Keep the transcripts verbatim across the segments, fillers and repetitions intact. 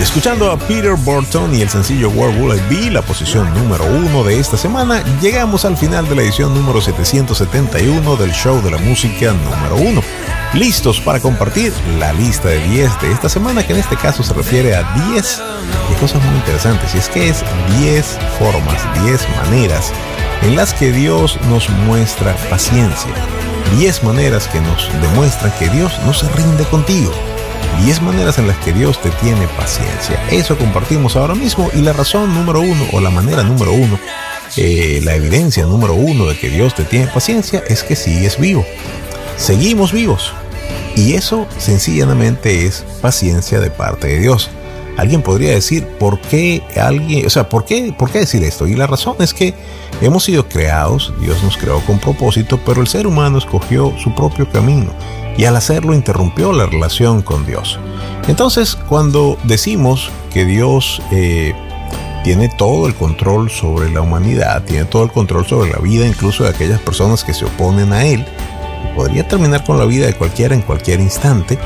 Escuchando a Peter Burton y el sencillo Where Will I Be, la posición número uno de esta semana, llegamos al final de la edición número setecientos setenta y uno del show de la música número uno. Listos para compartir la lista de diez de esta semana, que en este caso se refiere a diez cosas muy interesantes, y es que es diez formas, diez maneras en las que Dios nos muestra paciencia, diez maneras que nos demuestran que Dios no se rinde contigo, diez maneras en las que Dios te tiene paciencia. Eso compartimos ahora mismo, y la razón número uno, o la manera número uno, eh, la evidencia número uno de que Dios te tiene paciencia es que sigues vivo. Seguimos vivos, y eso sencillamente es paciencia de parte de Dios. Alguien podría decir, ¿por qué alguien, o sea, ¿por qué, por qué decir esto? Y la razón es que hemos sido creados, Dios nos creó con propósito, pero el ser humano escogió su propio camino y al hacerlo interrumpió la relación con Dios. Entonces, cuando decimos que Dios eh, tiene todo el control sobre la humanidad, tiene todo el control sobre la vida, incluso de aquellas personas que se oponen a Él, podría terminar con la vida de cualquiera en cualquier instante,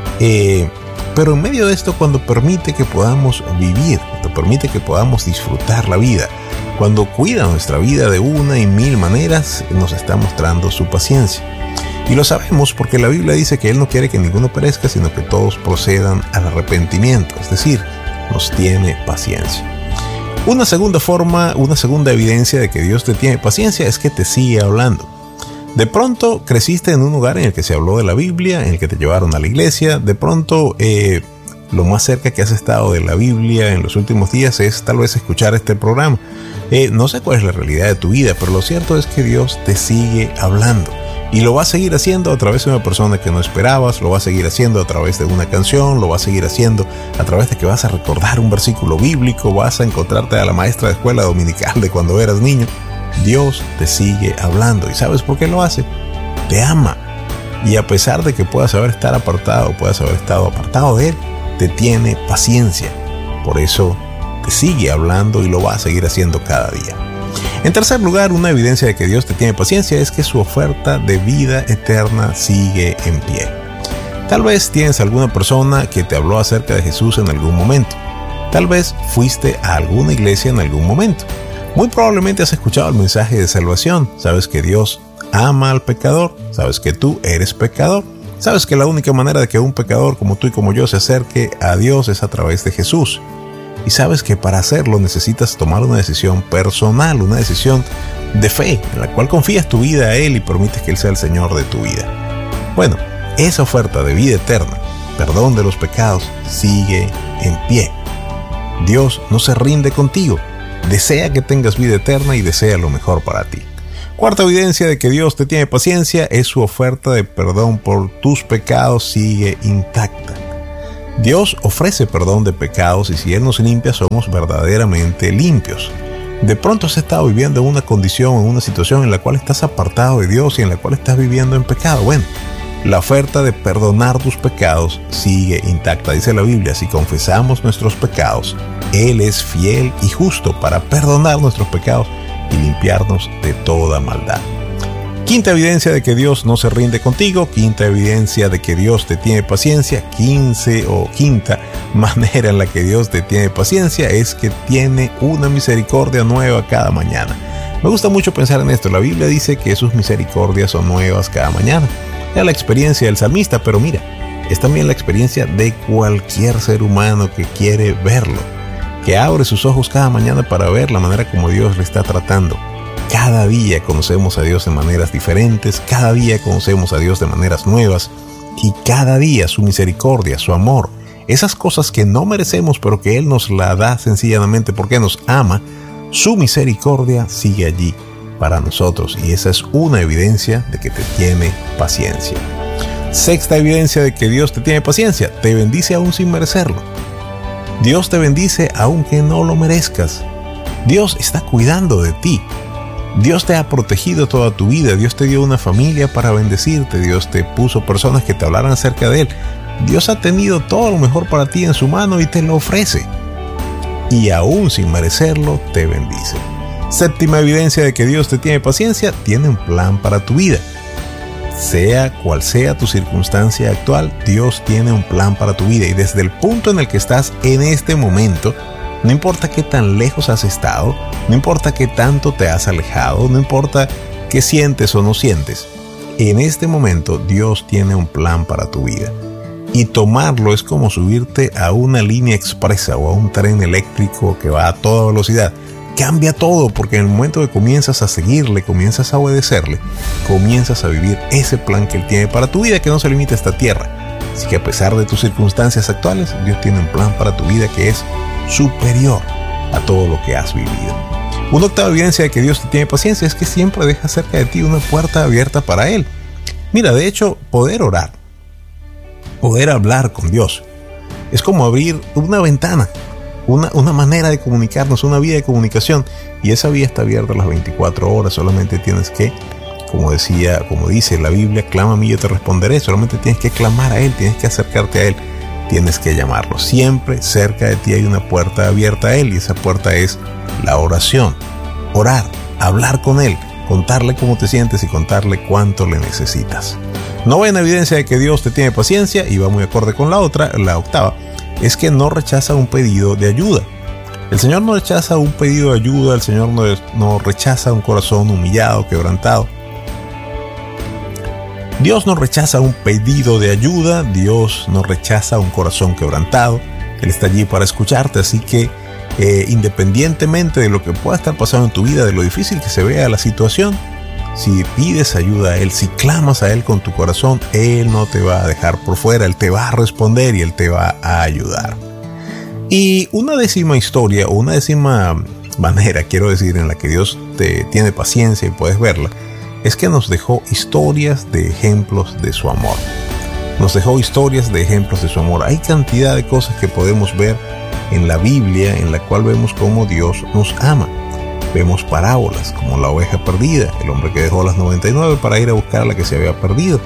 eh, pero en medio de esto, cuando permite que podamos vivir, cuando permite que podamos disfrutar la vida, cuando cuida nuestra vida de una y mil maneras, nos está mostrando su paciencia. Y lo sabemos porque la Biblia dice que Él no quiere que ninguno perezca, sino que todos procedan al arrepentimiento, es decir, nos tiene paciencia. Una segunda forma, una segunda evidencia de que Dios te tiene paciencia es que te sigue hablando. De pronto creciste en un lugar en el que se habló de la Biblia, en el que te llevaron a la iglesia. De pronto eh, lo más cerca que has estado de la Biblia en los últimos días es tal vez escuchar este programa. Eh, no sé cuál es la realidad de tu vida, pero lo cierto es que Dios te sigue hablando. Y lo va a seguir haciendo a través de una persona que no esperabas, lo va a seguir haciendo a través de una canción, lo va a seguir haciendo a través de que vas a recordar un versículo bíblico, vas a encontrarte a la maestra de escuela dominical de cuando eras niño. Dios te sigue hablando. ¿Y sabes por qué lo hace? Te ama. Y a pesar de que puedas haber estado apartado, puedas haber estado apartado de Él, te tiene paciencia. Por eso te sigue hablando y lo va a seguir haciendo cada día. En tercer lugar, una evidencia de que Dios te tiene paciencia es que su oferta de vida eterna sigue en pie. Tal vez tienes alguna persona que te habló acerca de Jesús en algún momento. Tal vez fuiste a alguna iglesia en algún momento. Muy probablemente has escuchado el mensaje de salvación. Sabes que Dios ama al pecador. Sabes que tú eres pecador. Sabes que la única manera de que un pecador como tú y como yo se acerque a Dios es a través de Jesús. Y sabes que para hacerlo necesitas tomar una decisión personal, una decisión de fe, en la cual confías tu vida a Él y permites que Él sea el Señor de tu vida. Bueno, esa oferta de vida eterna, perdón de los pecados, sigue en pie. Dios no se rinde contigo. Desea que tengas vida eterna y desea lo mejor para ti. Cuarta evidencia de que Dios te tiene paciencia es su oferta de perdón por tus pecados sigue intacta. Dios ofrece perdón de pecados y si Él nos limpia somos verdaderamente limpios. De pronto has estado viviendo en una condición, en una situación en la cual estás apartado de Dios y en la cual estás viviendo en pecado. Bueno, la oferta de perdonar tus pecados sigue intacta. Dice la Biblia, si confesamos nuestros pecados, Él es fiel y justo para perdonar nuestros pecados y limpiarnos de toda maldad. Quinta evidencia de que Dios no se rinde contigo. Quinta evidencia de que Dios te tiene paciencia. Quince o quinta manera en la que Dios te tiene paciencia es que tiene una misericordia nueva cada mañana. Me gusta mucho pensar en esto. La Biblia dice que sus misericordias son nuevas cada mañana. Es la experiencia del salmista, pero mira, es también la experiencia de cualquier ser humano que quiere verlo, que abre sus ojos cada mañana para ver la manera como Dios le está tratando. Cada día conocemos a Dios de maneras diferentes, cada día conocemos a Dios de maneras nuevas, y cada día su misericordia, su amor, esas cosas que no merecemos pero que Él nos la da sencillamente porque nos ama, su misericordia sigue allí para nosotros, y esa es una evidencia de que te tiene paciencia. Sexta evidencia de que Dios te tiene paciencia, te bendice aún sin merecerlo. Dios te bendice aunque no lo merezcas. Dios está cuidando de ti. Dios te ha protegido toda tu vida. Dios te dio una familia para bendecirte. Dios te puso personas que te hablaran acerca de Él. Dios ha tenido todo lo mejor para ti en su mano y te lo ofrece. Y aún sin merecerlo, te bendice. Séptima evidencia de que Dios te tiene paciencia, tiene un plan para tu vida. sea cual sea tu circunstancia actual, Dios tiene un plan para tu vida, y desde el punto en el que estás en este momento, no importa qué tan lejos has estado, no importa qué tanto te has alejado, no importa qué sientes o no sientes, en este momento Dios tiene un plan para tu vida. Y tomarlo es como subirte a una línea expresa o a un tren eléctrico que va a toda velocidad. Cambia todo, porque en el momento que comienzas a seguirle, comienzas a obedecerle, comienzas a vivir ese plan que Él tiene para tu vida, que no se limita a esta tierra. Así que a pesar de tus circunstancias actuales, Dios tiene un plan para tu vida que es superior a todo lo que has vivido. Una octava evidencia de que Dios te tiene paciencia es que siempre deja cerca de ti una puerta abierta para Él. Mira, de hecho, poder orar, poder hablar con Dios, es como abrir una ventana, una, una manera de comunicarnos, una vía de comunicación, y esa vía está abierta las veinticuatro horas. Solamente tienes que, como decía, como dice la Biblia, clama a mí y yo te responderé. Solamente tienes que clamar a Él, tienes que acercarte a Él, tienes que llamarlo. Siempre cerca de ti hay una puerta abierta a Él, y esa puerta es la oración. Orar, hablar con Él, contarle cómo te sientes y contarle cuánto le necesitas. Novena evidencia de que Dios te tiene paciencia, y va muy acorde con la otra, la octava, es que no rechaza un pedido de ayuda. El Señor no rechaza un pedido de ayuda, el Señor no, no rechaza un corazón humillado, quebrantado. Dios no rechaza un pedido de ayuda, Dios no rechaza un corazón quebrantado. Él está allí para escucharte, así que eh, independientemente de lo que pueda estar pasando en tu vida, de lo difícil que se vea la situación, si pides ayuda a Él, si clamas a Él con tu corazón, Él no te va a dejar por fuera, Él te va a responder y Él te va a ayudar. Y una décima historia, o una décima manera, quiero decir, en la que Dios te tiene paciencia y puedes verla, es que nos dejó historias de ejemplos de su amor. Nos dejó historias de ejemplos de su amor. Hay cantidad de cosas que podemos ver en la Biblia en la cual vemos cómo Dios nos ama. Vemos parábolas como la oveja perdida, el hombre que dejó las noventa y nueve para ir a buscar a la que se había perdido.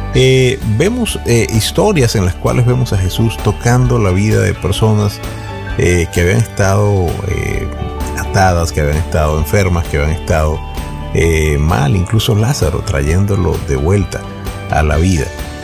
Eh, vemos eh, historias en las cuales vemos a Jesús tocando la vida de personas eh, que habían estado eh, atadas, que habían estado enfermas, que habían estado eh, mal, incluso Lázaro, trayéndolo de vuelta a la vida.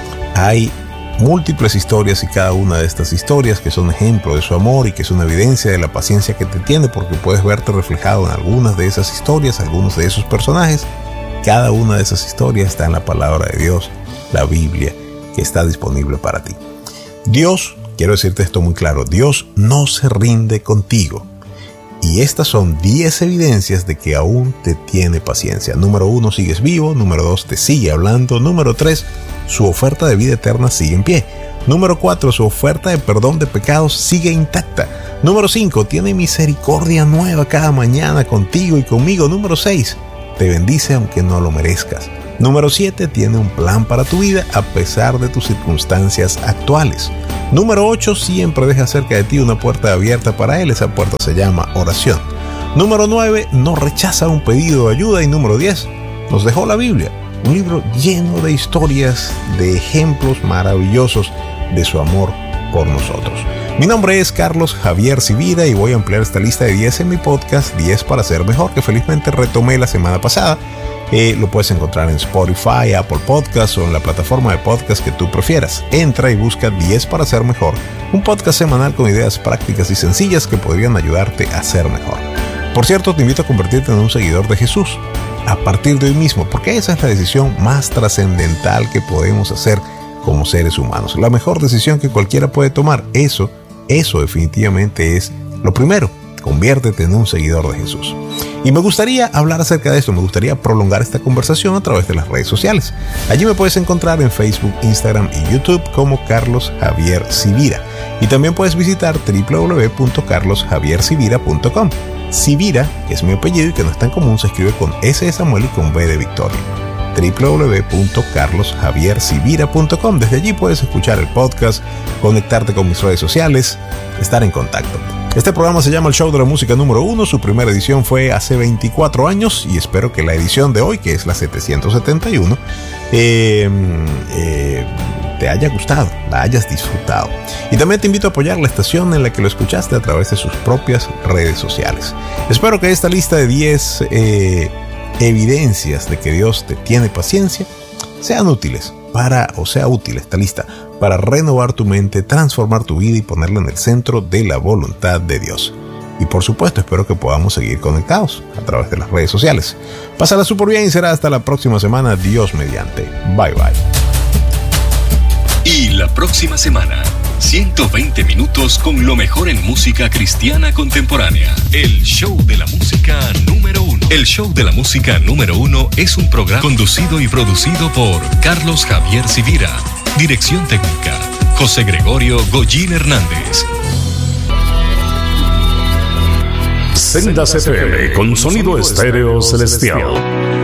Hay múltiples historias, y cada una de estas historias que son ejemplo de su amor y que es una evidencia de la paciencia que te tiene, porque puedes verte reflejado en algunas de esas historias, algunos de esos personajes. Cada una de esas historias está en la palabra de Dios, la Biblia, que está disponible para ti. Dios, quiero decirte esto muy claro, Dios no se rinde contigo. Y estas son diez evidencias de que aún te tiene paciencia. Número uno, sigues vivo. Número dos, te sigue hablando. Número tres, su oferta de vida eterna sigue en pie. Número cuatro, su oferta de perdón de pecados sigue intacta. Número cinco, tiene misericordia nueva cada mañana contigo y conmigo. Número seis, te bendice aunque no lo merezcas. Número siete, tiene un plan para tu vida a pesar de tus circunstancias actuales. Número ocho, siempre deja cerca de ti una puerta abierta para Él. Esa puerta se llama oración. Número nueve, no rechaza un pedido de ayuda. Y número diez, nos dejó la Biblia, un libro lleno de historias, de ejemplos maravillosos de su amor por nosotros. Mi nombre es Carlos Javier Civira y voy a ampliar esta lista de diez en mi podcast diez para ser mejor, que felizmente retomé la semana pasada. Eh, lo puedes encontrar en Spotify, Apple Podcasts o en la plataforma de podcast que tú prefieras. Entra y busca diez para ser mejor, un podcast semanal con ideas prácticas y sencillas que podrían ayudarte a ser mejor. Por cierto, te invito a convertirte en un seguidor de Jesús a partir de hoy mismo, porque esa es la decisión más trascendental que podemos hacer como seres humanos. La mejor decisión que cualquiera puede tomar. Eso, eso definitivamente es lo primero. Conviértete en un seguidor de Jesús. Y me gustaría hablar acerca de esto, me gustaría prolongar esta conversación a través de las redes sociales. Allí me puedes encontrar en Facebook, Instagram y YouTube como Carlos Javier Civira. Y también puedes visitar w w w punto carlos javier civira punto com. Civira, que es mi apellido y que no es tan común, se escribe con S de Samuel y con B de Victoria. w w w punto carlos javier civira punto com. Desde allí puedes escuchar el podcast, conectarte con mis redes sociales, estar en contacto. Este programa se llama El Show de la Música número uno. Su primera edición fue hace veinticuatro años y espero que la edición de hoy, que es la setecientos setenta y uno, eh, eh, te haya gustado, la hayas disfrutado. Y también te invito a apoyar la estación en la que lo escuchaste a través de sus propias redes sociales. Espero que esta lista de diez eh, evidencias de que Dios te tiene paciencia sean útiles para, o sea útil esta lista, para renovar tu mente, transformar tu vida y ponerla en el centro de la voluntad de Dios. Y por supuesto, espero que podamos seguir conectados a través de las redes sociales. Pásala súper bien y será hasta la próxima semana, Dios mediante. Bye bye. Y la próxima semana, ciento veinte minutos con lo mejor en música cristiana contemporánea. El show de la música número uno. El show de la música número uno es un programa conducido y producido por Carlos Javier Civira. Dirección técnica, José Gregorio Goyín Hernández. Sendas F M con sonido estéreo celestial.